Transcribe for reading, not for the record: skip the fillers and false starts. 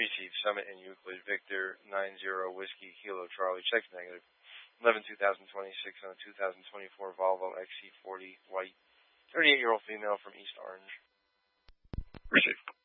Received Summit and Euclid Victor 90 Whiskey Kilo Charlie. Checks negative. 11/2026 on a 2024 Volvo XC40 white. 38-year-old female from East Orange. Received.